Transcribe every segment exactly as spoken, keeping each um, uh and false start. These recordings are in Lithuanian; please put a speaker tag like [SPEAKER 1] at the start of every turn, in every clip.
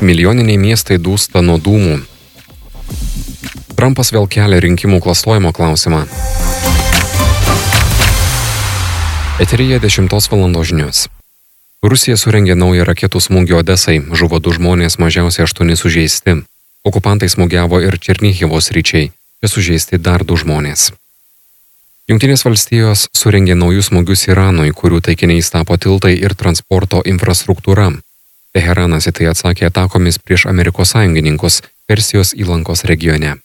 [SPEAKER 1] Milijoniniai miestai dūsta nuo dūmų. Trumpas vėl kelia rinkimų klastojimo klausimą. Eteryje dešimtos valandos žinios. Rusija surengė naują raketų smūgį Odesai, žuvo du žmonės, mažiausiai aštuoni sužeisti. Okupantai smūgiavo ir Černihivo sričiai, čia sužeisti dar du žmonės. Jungtinės valstijos surengė naujus smūgius Iranui, kurių taikiniais tapo tiltai ir transporto infrastruktūra. Teheranas į tai atsakė atakomis prieš Amerikos sąjungininkus Persijos įlankos regione.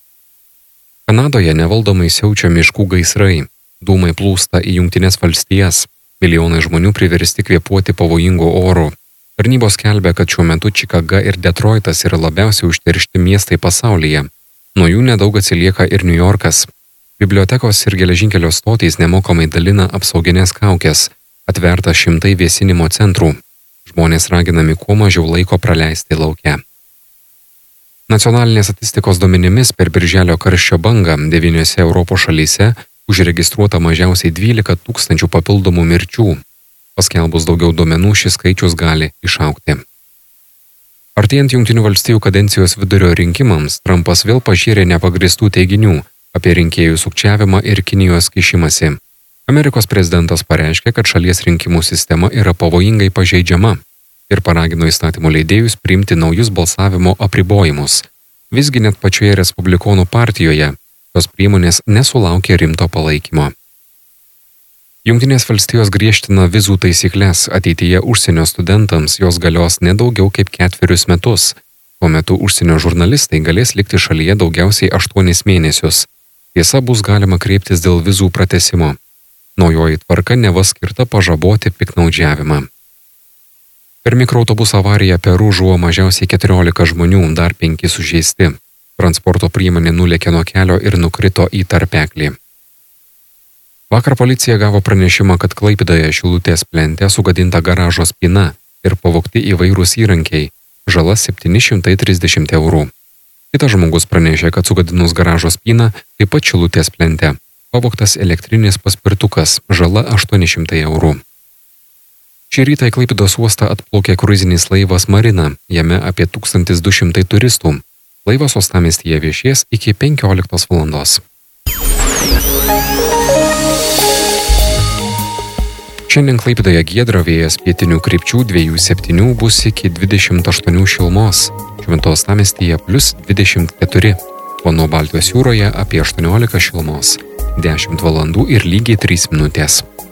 [SPEAKER 1] Kanadoje nevaldomai siaučia miškų gaisrai, dūmai plūsta į Jungtinės valstijas, milijonai žmonių priversti kvėpuoti pavojingų orų. Tarnybos skelbia, kad šiuo metu Čikaga ir Detroitas yra labiausiai užteršti miestai pasaulyje. Nuo jų nedaug atsilieka ir New Yorkas. Bibliotekos ir geležinkelio stotys nemokamai dalina apsauginės kaukes, atverta šimtai vėsinimo centrų. Žmonės raginami kuo mažiau laiko praleisti lauke. Nacionalinės statistikos duomenimis per birželio karščio bangą devyniose Europos šalyse užregistruota mažiausiai dvylika tūkstančių papildomų mirčių. Paskelbus daugiau duomenų, šis skaičius gali išaugti. Artėjant Jungtinių valstijų kadencijos vidurio rinkimams, Trumpas vėl pažyrė nepagristų teiginių apie rinkėjų sukčiavimą ir Kinijos kišimąsi. Amerikos prezidentas pareiškė, kad šalies rinkimų sistema yra pavojingai pažeidžiama ir paragino įstatymų leidėjus priimti naujus balsavimo apribojimus. Visgi net pačioje Respublikonų partijoje tos priemonės nesulaukė rimto palaikymo. Jungtinės valstijos griežtina vizų taisyklės, ateityje užsienio studentams jos galios nedaugiau kaip ketverius metus. Tuo metu užsienio žurnalistai galės likti šalyje daugiausiai aštuonis mėnesius. Tiesa, bus galima kreiptis dėl vizų pratęsimo. Naujoji tvarka neva skirta pažaboti piktnaudžiavimą. Per mikroautobusų avariją Peru žuvo mažiausiai keturiolika žmonių, dar penki sužeisti. Transporto priemonė nulėkė nuo kelio ir nukrito į tarpeklį. Vakar policija gavo pranešimą, kad Klaipėdoje Šilutės plente sugadinta garažo spyna ir pavogti įvairūs įrankiai, žala septyni šimtai trisdešimt eurų. Kitas žmogus pranešė, kad sugadinus garažo spyną taip pat Šilutės plente pavogtas elektrinis paspirtukas, žala aštuoni šimtai eurų. Šį rytą į Klaipėdos uostą atplaukė kruizinis laivas Marina, jame apie tūkstantis du šimtai turistų. Laivas uostamiestyje viešės iki penkioliktos valandos. Šiandien Klaipėdoje giedra, vėjas pietinių krypčių dviejų septynių bus iki dvidešimt aštuonių šilumos, Šventos uostamiestyje plius dvidešimt keturi, o nuo Baltijos jūroje apie aštuoniolika šilumos, dešimt valandų ir lygiai trys minutės.